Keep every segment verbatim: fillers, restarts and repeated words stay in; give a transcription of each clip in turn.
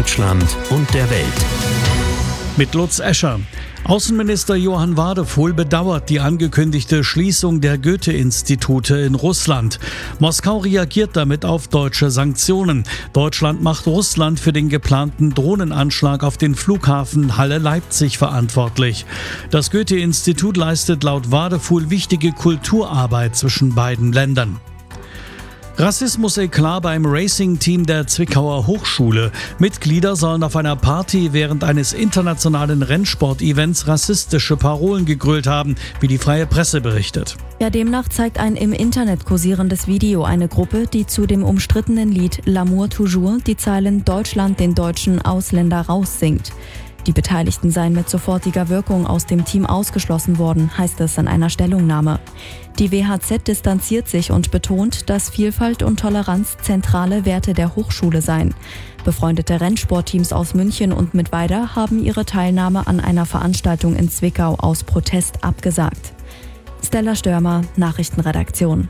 Deutschland und der Welt. Mit Lutz Escher. Außenminister Johann Wadephul bedauert die angekündigte Schließung der Goethe-Institute in Russland. Moskau reagiert damit auf deutsche Sanktionen. Deutschland macht Russland für den geplanten Drohnenanschlag auf den Flughafen Halle-Leipzig verantwortlich. Das Goethe-Institut leistet laut Wadephul wichtige Kulturarbeit zwischen beiden Ländern. Rassismus-Eklat beim Racing-Team der Zwickauer Hochschule. Mitglieder sollen auf einer Party während eines internationalen Rennsport-Events rassistische Parolen gegrölt haben, wie die Freie Presse berichtet. Ja, demnach zeigt ein im Internet kursierendes Video eine Gruppe, die zu dem umstrittenen Lied L'amour toujours die Zeilen Deutschland den deutschen Ausländer raus singt. Die Beteiligten seien mit sofortiger Wirkung aus dem Team ausgeschlossen worden, heißt es in einer Stellungnahme. Die W H Z distanziert sich und betont, dass Vielfalt und Toleranz zentrale Werte der Hochschule seien. Befreundete Rennsportteams aus München und Mittweida haben ihre Teilnahme an einer Veranstaltung in Zwickau aus Protest abgesagt. Stella Störmer, Nachrichtenredaktion.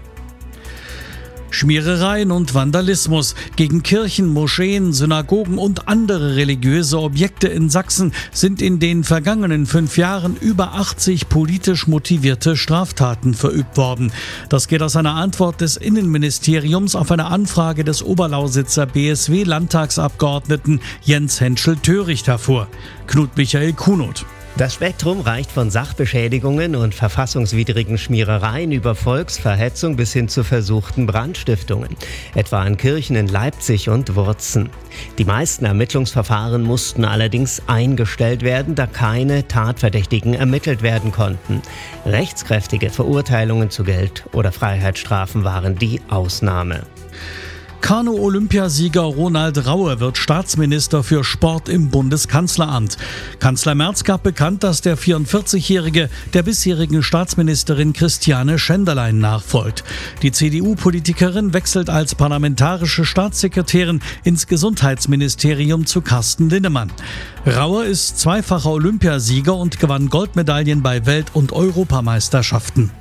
Schmierereien und Vandalismus gegen Kirchen, Moscheen, Synagogen und andere religiöse Objekte in Sachsen sind in den vergangenen fünf Jahren über achtzig politisch motivierte Straftaten verübt worden. Das geht aus einer Antwort des Innenministeriums auf eine Anfrage des Oberlausitzer B S W-Landtagsabgeordneten Jens Henschel-Töricht hervor. Knut Michael Kunoth. Das Spektrum reicht von Sachbeschädigungen und verfassungswidrigen Schmierereien über Volksverhetzung bis hin zu versuchten Brandstiftungen, etwa an Kirchen in Leipzig und Wurzen. Die meisten Ermittlungsverfahren mussten allerdings eingestellt werden, da keine Tatverdächtigen ermittelt werden konnten. Rechtskräftige Verurteilungen zu Geld- oder Freiheitsstrafen waren die Ausnahme. Kanu-Olympiasieger Ronald Raue wird Staatsminister für Sport im Bundeskanzleramt. Kanzler Merz gab bekannt, dass der vierundvierzigjährige der bisherigen Staatsministerin Christiane Schenderlein nachfolgt. Die C D U-Politikerin wechselt als parlamentarische Staatssekretärin ins Gesundheitsministerium zu Carsten Linnemann. Raue ist zweifacher Olympiasieger und gewann Goldmedaillen bei Welt- und Europameisterschaften.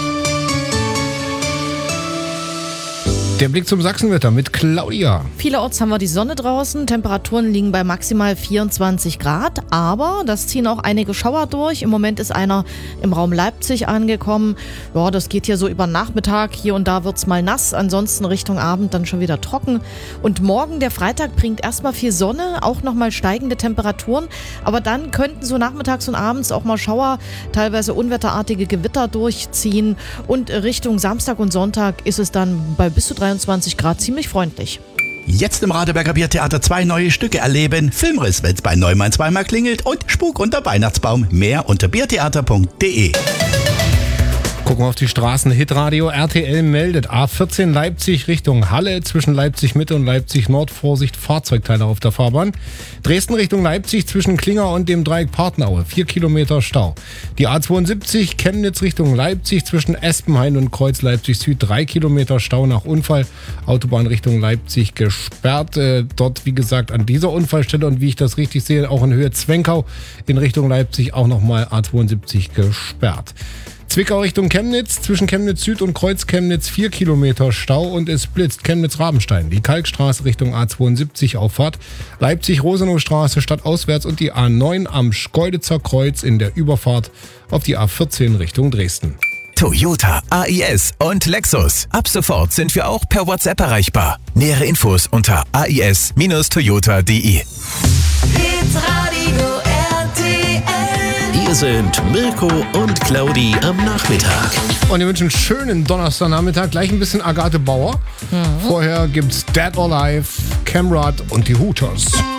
Der Blick zum Sachsenwetter mit Claudia. Vielerorts haben wir die Sonne draußen, Temperaturen liegen bei maximal vierundzwanzig Grad, aber das ziehen auch einige Schauer durch. Im Moment ist einer im Raum Leipzig angekommen. Ja, das geht hier so über Nachmittag, hier und da wird's mal nass, ansonsten Richtung Abend dann schon wieder trocken. Und morgen, der Freitag, bringt erstmal viel Sonne, auch nochmal steigende Temperaturen, aber dann könnten so nachmittags und abends auch mal Schauer, teilweise unwetterartige Gewitter durchziehen und Richtung Samstag und Sonntag ist es dann bei bis zu dreiundzwanzig Grad ziemlich freundlich. Jetzt im Radeberger Biertheater zwei neue Stücke erleben. Filmriss, wenn's bei Neumann zweimal klingelt und Spuk unter Weihnachtsbaum. Mehr unter biertheater punkt de. Gucken wir auf die Straßen. Hitradio R T L meldet A vierzehn Leipzig Richtung Halle zwischen Leipzig Mitte und Leipzig Nord. Vorsicht, Fahrzeugteile auf der Fahrbahn. Dresden Richtung Leipzig zwischen Klinger und dem Dreieck Partnaue. Vier Kilometer Stau. Die A zweiundsiebzig Chemnitz Richtung Leipzig zwischen Espenhain und Kreuz Leipzig Süd. Drei Kilometer Stau nach Unfall. Autobahn Richtung Leipzig gesperrt. Äh, dort, wie gesagt, an dieser Unfallstelle und wie ich das richtig sehe, auch in Höhe Zwenkau in Richtung Leipzig auch nochmal A zweiundsiebzig gesperrt. Zwickau Richtung Chemnitz, zwischen Chemnitz Süd und Kreuz Chemnitz vier Kilometer Stau und es blitzt Chemnitz-Rabenstein. Die Kalkstraße Richtung A zweiundsiebzig Auffahrt, Leipzig-Rosenowstraße stadtauswärts und die A neun am Schkeuditzer Kreuz in der Überfahrt auf die A vierzehn Richtung Dresden. Toyota, A I S und Lexus. Ab sofort sind wir auch per WhatsApp erreichbar. Nähere Infos unter a i s Toyota punkt de. Hier sind Mirko und Claudi am Nachmittag. Und wir wünschen einen schönen Donnerstagnachmittag. Gleich ein bisschen Agathe Bauer. Mhm. Vorher gibt's Dead or Alive, Camrad und die Hooters.